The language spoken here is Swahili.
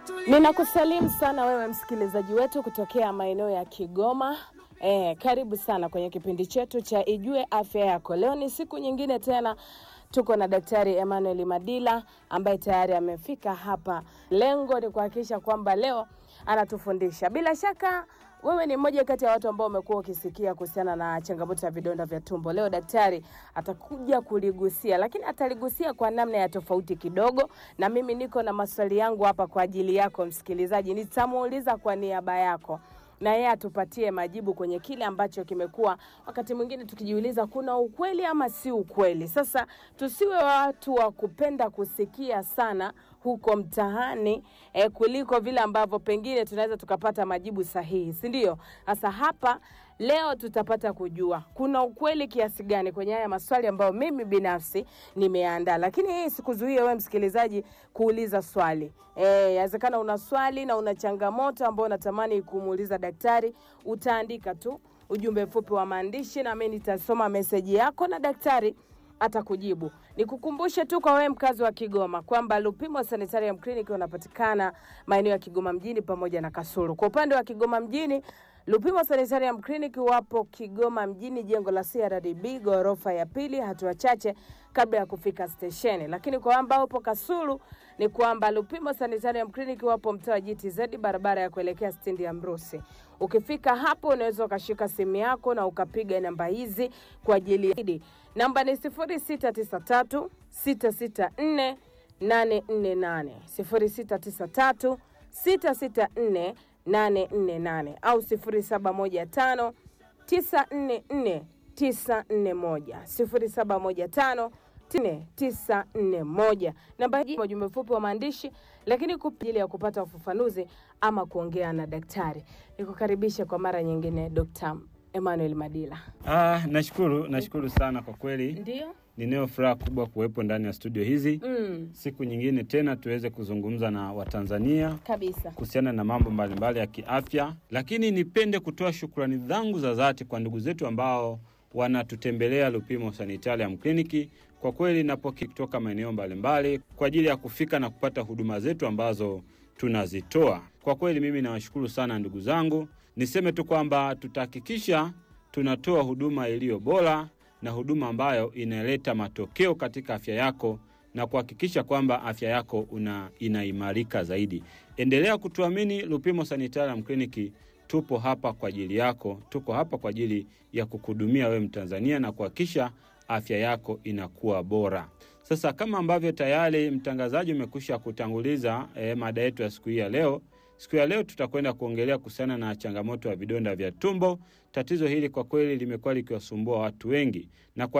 Ninakusalimu sana wewe msikilizaji wetu kutokea maeneo ya Kigoma. Karibu sana kwenye kipindi chetu cha Ijue Afya Yako. Leo ni siku nyingine tena tuko na Daktari Emmanuel Madila ambaye tayari amefika hapa. Lengo ni kuhakikisha kwamba leo anatufundisha. Bila shaka wewe ni mmoja kati ya watu ambao umekuwa ukisikia kuhusiana na changamoto ya vidonda vya tumbo. Leo daktari atakuja kuligusia, lakini ataligusia kwa namna ya tofauti kidogo, na mimi niko na maswali yangu hapa kwa ajili yako msikilizaji. Nitamuuliza kwa niaba yako na yeye atupatie majibu kwenye kile ambacho kimekuwa wakati mwingine tukijiuliza kuna ukweli ama si ukweli. Sasa tusiwe watu wa kupenda kusikia sana huko mtaani kuliko vile ambavyo pengine tunaweza tukapata majibu sahihi, si ndio? Sasa hapa leo tutapata kujua kuna ukweli kiasi gani kwenye haya maswali ambayo mimi binafsi nimeandaa. Lakini hii sikuzuie wewe msikilizaji kuuliza swali. Inawezekana una swali na una changamoto ambayo unatamani kumuuliza daktari, utaandika tu ujumbe mfupi wa maandishi na mimi nitasoma message yako na daktari atakujibu. Nikukumbushe tu kwa wewe mkazi wa Kigoma kwamba Lupimo Sanitarium Clinic unapatikana maeneo ya Kigoma mjini pamoja na Kasulu. Kwa upande wa Kigoma mjini, Lupimo Sanitarium Clinic wapo Kigoma mjini, jengo la CRDB ghorofa ya pili, hatua chache kabla ya kufika stesheni. Lakini kwa ambao upo Kasulu ni kwamba Lupimo Sanitarium Clinic wapo mtaa wa GTZ, barabara ya kuelekea stendi ya Mrusi. Ukifika hapo unaweza ukashika simu yako na ukapiga namba hizi kwa ajili ya namba ni 0693 664 848 0693 664 848 au 0715 944 941 0715 941. Namba hii kwa ujumbe mfupi wa maandishi, lakini kupili ya kupata ufafanuzi ama kuongea na daktari. Nikukaribisha kwa mara nyingine Dr. Emmanuel Madila. Nashukuru sana kwa kweli. Ndio. Ninao furaha kubwa kuwepo ndani ya studio hizi. Siku nyingine tena tuweze kuzungumza na Watanzania Kabisa kuhusiana na mambo mbalimbali ya kiafya. Lakini nipende kutoa shukrani zangu za dhati kwa ndugu zetu ambao wanatutembelea Lupimo Sanitarium Clinic. Kwa kweli napokea kutoka maeneo mbalimbali kwa ajili ya kufika na kupata huduma zetu ambazo tunazitoa. Kwa kweli mimi nawashukuru sana ndugu zangu. Niseme tu kwamba tutahakikisha tunatoa huduma iliyo bora na huduma ambayo inaleta matokeo katika afya yako na kuhakikisha kwamba afya yako inaimarika zaidi. Endelea kutuamini. Lupimo Sanitarium Clinic tupo hapa kwa ajili yako. Tuko hapa kwa ajili ya kukuhudumia wewe Mtanzania na kuhakikisha afya yako inakuwa bora. Sasa kama ambavyo tayari mtangazaji umekwisha kutanguliza mada yetu ya siku hii ya leo. Siku ya leo tutakwenda kuongelea kuhusiana na changamoto ya vidonda vya tumbo. Tatizo hili kwa kweli limekuwa likiwasumbua watu wengi na kwa